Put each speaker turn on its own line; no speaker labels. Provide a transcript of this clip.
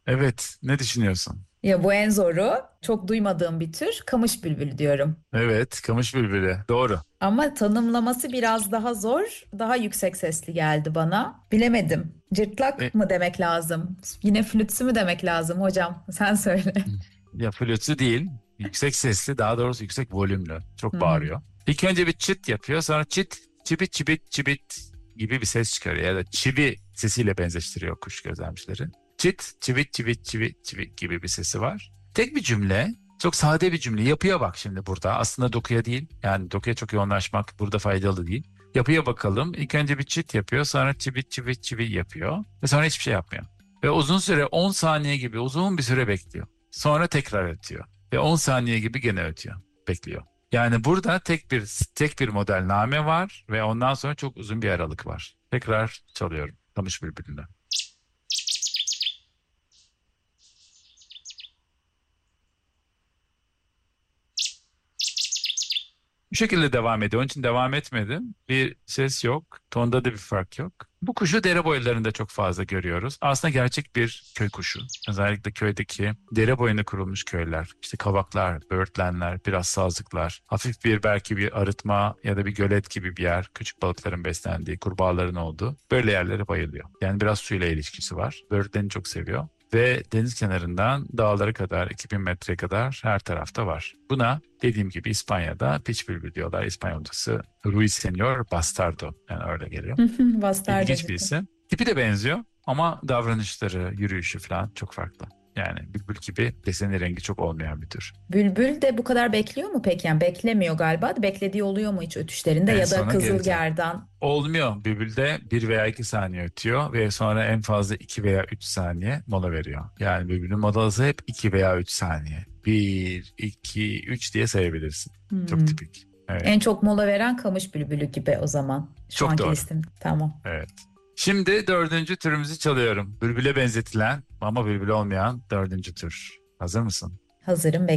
Evet, ne düşünüyorsun?
Ya bu en zoru. Çok duymadığım bir tür. Kamış bülbülü diyorum.
Evet, kamış bülbülü. Doğru.
Ama tanımlaması biraz daha zor. Daha yüksek sesli geldi bana. Bilemedim.
E,
Cırtlak mı demek lazım? Yine flütsü mü demek lazım hocam? Sen söyle.
Ya flütü değil, yüksek sesli, daha doğrusu yüksek volümlü. Çok
Hmm.
bağırıyor. İlk önce bir çıt yapıyor, sonra çıt, çibit, çibit, çibit gibi bir ses çıkarıyor. Ya da çivi sesiyle benzeştiriyor kuş gözlemcileri. Çıt, çivit, çivit, çivit, çivit gibi bir sesi var. Tek bir cümle, çok sade bir cümle. Yapıya bak şimdi burada. Aslında dokuya değil, yani dokuya çok yoğunlaşmak burada faydalı değil. Yapıya bakalım. İlk önce bir çıt yapıyor, sonra çivit, çivit, çivit yapıyor. Ve sonra hiçbir şey yapmıyor. Ve uzun süre 10 saniye gibi uzun bir süre bekliyor. Sonra tekrar ötüyor. Ve 10 saniye gibi gene ötüyor. Bekliyor. Yani burada tek bir model name var ve ondan sonra çok uzun bir aralık var. Tekrar çalıyorum. Kamış Bülbülü'nü. Bu şekilde devam ediyor. Onun için devam etmedim. Bir ses yok. Tonda da bir fark yok. Bu kuşu dere boylarında çok fazla görüyoruz. Aslında gerçek bir köy kuşu. Özellikle köydeki dere boyuna kurulmuş köyler. İşte kavaklar, böğürtlenler, biraz sazlıklar. Hafif bir belki bir arıtma ya da bir gölet gibi bir yer. Küçük balıkların beslendiği, kurbağaların olduğu. Böyle yerlere bayılıyor. Yani biraz suyla ilişkisi var. Böğürtleni çok seviyor. Ve deniz kenarından dağlara kadar 2000 metre kadar her tarafta var. Buna dediğim gibi İspanya'da piç bülbül diyorlar. İspanyolcası Ruiseñor Bastardo. Yani öyle geliyor. İlginç bir
Bastardacık.
isim. Tipi de benziyor ama davranışları, yürüyüşü falan çok farklı. Yani bülbül gibi deseni rengi çok olmayan bir tür.
Bülbül de bu kadar bekliyor mu peki? Yani beklemiyor galiba. Beklediği oluyor mu hiç ötüşlerinde
En
ya da
sona geleceğim.
kızılgerdan?
Olmuyor. Bülbülde 1 veya 2 saniye ötüyor ve sonra en fazla 2 veya 3 saniye mola veriyor. Yani bülbülün molası hep 2 veya 3 saniye. 1, 2, 3 diye sayabilirsin. Çok
Hmm.
tipik. Evet.
En çok mola veren kamış bülbülü gibi o zaman. Şu
Çok
anki
doğru.
listem. Tamam.
Evet. Şimdi dördüncü türümüzü çalıyorum. Bülbüle benzetilen ama bülbül olmayan dördüncü tür. Hazır mısın?
Hazırım.